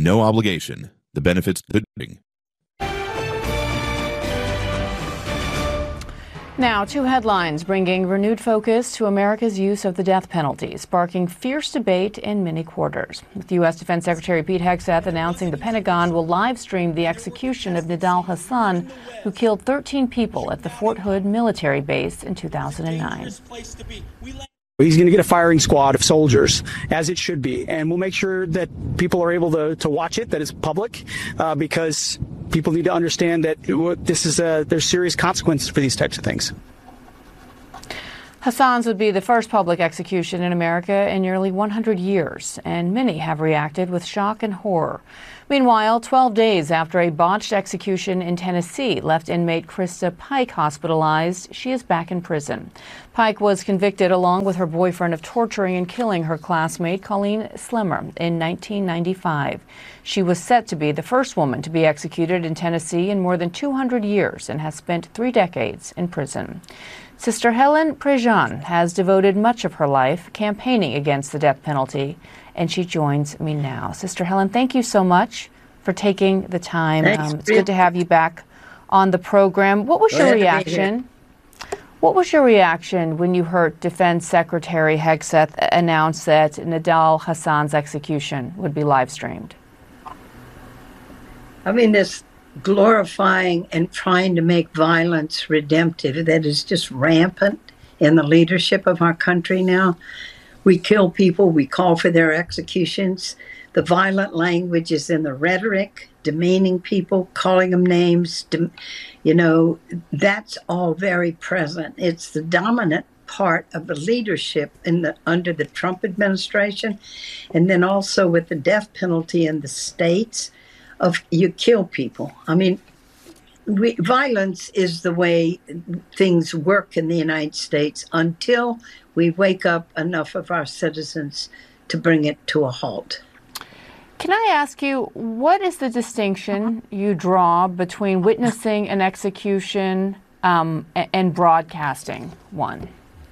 No obligation. The benefits could. Now, two headlines bringing renewed focus to America's use of the death penalty, sparking fierce debate in many quarters. With U.S. Defense Secretary Pete Hegseth announcing the Pentagon will live stream the execution of Nidal Hasan, who killed 13 people at the Fort Hood military base in 2009. He's going to get a firing squad of soldiers, as it should be, and we'll make sure that people are able to watch it, that it's public, because people need to understand that this is there's serious consequences for these types of things. Hasan's would be the first public execution in America in nearly 100 years, and many have reacted with shock and horror. Meanwhile, 12 days after a botched execution in Tennessee left inmate Krista Pike hospitalized, she is back in prison. Pike was convicted along with her boyfriend of torturing and killing her classmate Colleen Slimmer in 1995. She was set to be the first woman to be executed in Tennessee in more than 200 years and has spent 3 decades in prison. Sister Helen Prejean has devoted much of her life campaigning against the death penalty, and she joins me now. Sister Helen, thank you so much for taking the time. It's good to have you back on the program. What was your reaction? What was your reaction when you heard Defense Secretary Hegseth announce that Nidal Hasan's execution would be live streamed? I mean, this glorifying and trying to make violence redemptive that is just rampant in the leadership of our country now. We kill people, we call for their executions. The violent language is in the rhetoric, demeaning people, calling them names. That's all very present. It's the dominant part of the leadership under the Trump administration, and then also with the death penalty in the states of you kill people. I mean, violence is the way things work in the United States until we wake up enough of our citizens to bring it to a halt. Can I ask you, what is the distinction you draw between witnessing an execution and broadcasting one?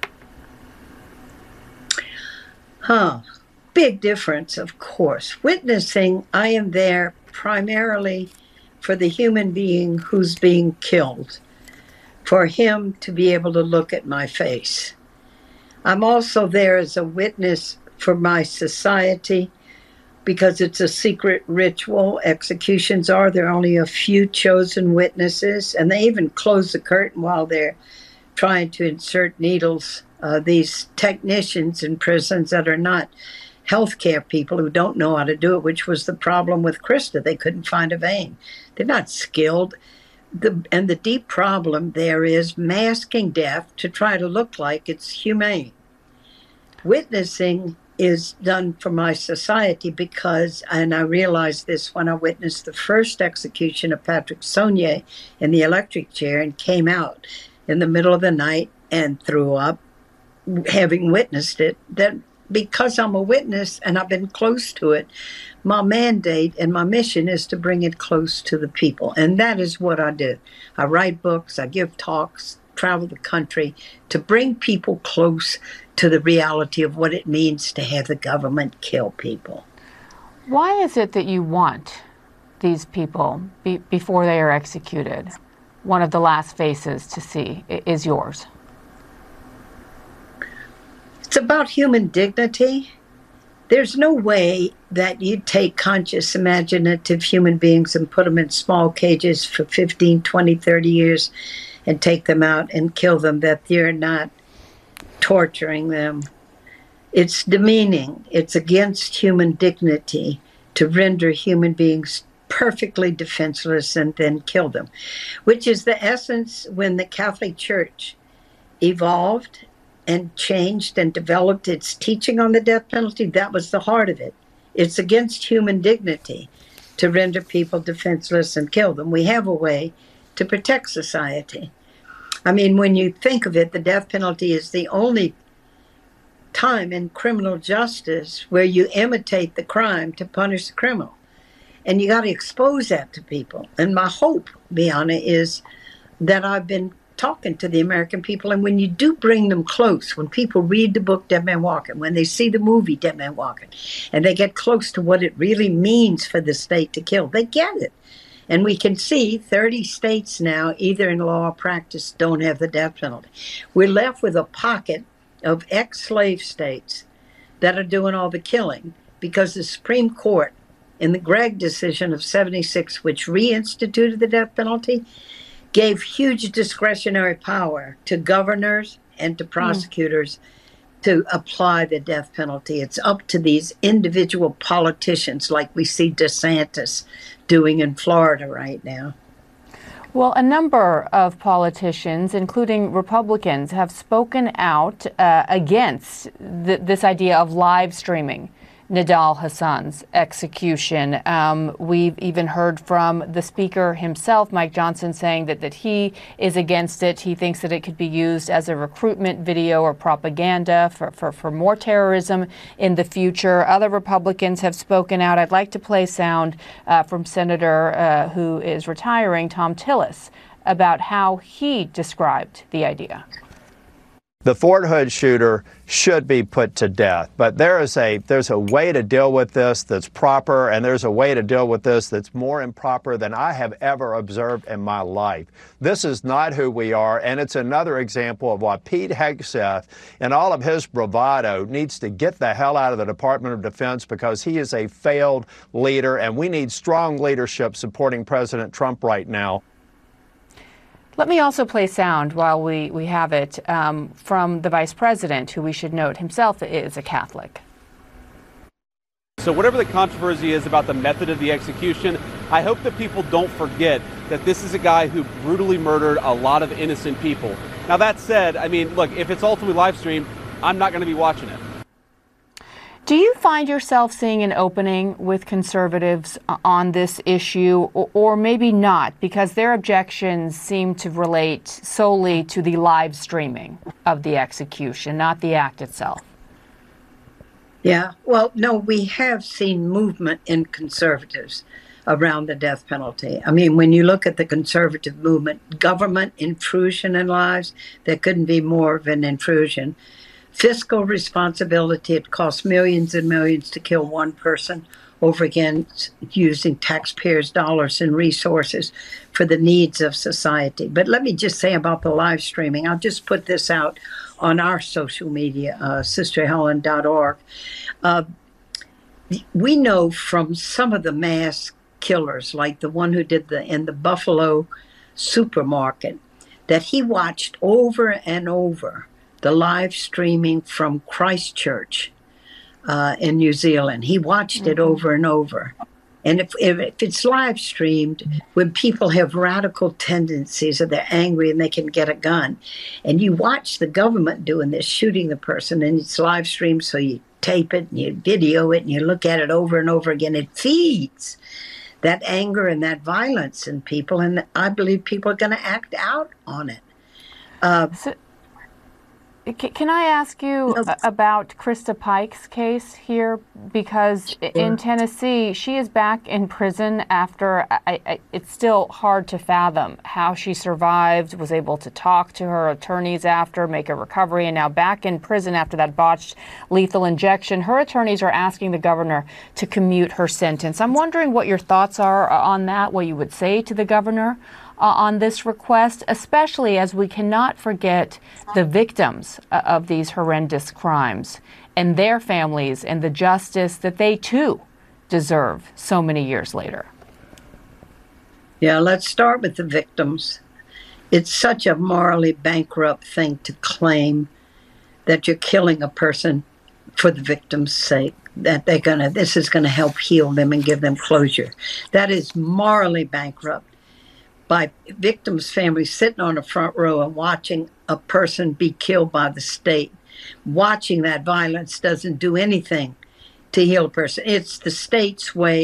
Big difference, of course. Witnessing, I am there primarily for the human being who's being killed, for him to be able to look at my face. I'm also there as a witness for my society because it's a secret ritual. Executions are. There are only a few chosen witnesses, and they even close the curtain while they're trying to insert needles. These technicians in prisons that are not healthcare people who don't know how to do it, which was the problem with Krista. They couldn't find a vein. They're not skilled. And the deep problem there is masking death to try to look like it's humane. Witnessing is done for my society because, and I realized this when I witnessed the first execution of Patrick Sonnier in the electric chair and came out in the middle of the night and threw up, having witnessed it, that because I'm a witness and I've been close to it, my mandate and my mission is to bring it close to the people. And that is what I do. I write books, I give talks, travel the country to bring people close to the reality of what it means to have the government kill people. Why is it that you want these people, before they are executed, one of the last faces to see is yours? It's about human dignity. There's no way that you take conscious, imaginative human beings and put them in small cages for 15, 20, 30 years and take them out and kill them, that you're not torturing them. It's demeaning. It's against human dignity to render human beings perfectly defenseless and then kill them, which is the essence when the Catholic Church evolved and changed and developed its teaching on the death penalty. That was the heart of it. It's against human dignity to render people defenseless and kill them. We have a way to protect society. I mean, when you think of it, the death penalty is the only time in criminal justice where you imitate the crime to punish the criminal. And you got to expose that to people. And my hope, Bianna, is that I've been talking to the American people. And when you do bring them close, when people read the book Dead Man Walking, when they see the movie Dead Man Walking, and they get close to what it really means for the state to kill, they get it. And we can see 30 states now, either in law or practice, don't have the death penalty. We're left with a pocket of ex-slave states that are doing all the killing because the Supreme Court, in the Gregg decision of 76, which reinstituted the death penalty, gave huge discretionary power to governors and to prosecutors to apply the death penalty. It's up to these individual politicians like we see DeSantis doing in Florida right now. Well, a number of politicians, including Republicans, have spoken out against this idea of live streaming Nidal Hasan's execution. We've even heard from the speaker himself, Mike Johnson, saying that he is against it. He thinks that it could be used as a recruitment video or propaganda for more terrorism in the future. Other Republicans have spoken out. I'd like to play sound from Senator who is retiring, Thom Tillis, about how he described the idea. The Fort Hood shooter should be put to death, but there's a way to deal with this that's proper, and there's a way to deal with this that's more improper than I have ever observed in my life. This is not who we are, and it's another example of why Pete Hegseth and all of his bravado needs to get the hell out of the Department of Defense, because he is a failed leader, and we need strong leadership supporting President Trump right now. Let me also play sound while we have it from the Vice President, who we should note himself is a Catholic. So whatever the controversy is about the method of the execution, I hope that people don't forget that this is a guy who brutally murdered a lot of innocent people. Now, that said, I mean, look, if it's ultimately live streamed, I'm not going to be watching it. Do you find yourself seeing an opening with conservatives on this issue, or maybe not, because their objections seem to relate solely to the live streaming of the execution, not the act itself? Yeah, well, no, we have seen movement in conservatives around the death penalty. I mean, when you look at the conservative movement, government intrusion in lives, there couldn't be more of an intrusion. Fiscal responsibility, it costs millions and millions to kill one person, over again using taxpayers' dollars and resources for the needs of society. But let me just say about the live streaming, I'll just put this out on our social media, sisterhelen.org. We know from some of the mass killers, like the one who did in the Buffalo supermarket, that he watched over and over the live streaming from Christchurch in New Zealand. He watched it over and over. And if it's live streamed, when people have radical tendencies or they're angry and they can get a gun, and you watch the government doing this, shooting the person, and it's live streamed, so you tape it and you video it and you look at it over and over again, it feeds that anger and that violence in people. And I believe people are going to act out on it. Can I ask you about Krista Pike's case here? Because in Tennessee, she is back in prison after, it's still hard to fathom how she survived, was able to talk to her attorneys after, make a recovery, and now back in prison after that botched lethal injection. Her attorneys are asking the governor to commute her sentence. I'm wondering what your thoughts are on that, what you would say to the governor on this request, especially as we cannot forget the victims of these horrendous crimes and their families and the justice that they too deserve so many years later. Yeah, let's start with the victims. It's such a morally bankrupt thing to claim that you're killing a person for the victim's sake, that this is gonna help heal them and give them closure. That is morally bankrupt. By victims' families sitting on the front row and watching a person be killed by the state. Watching that violence doesn't do anything to heal a person. It's the state's way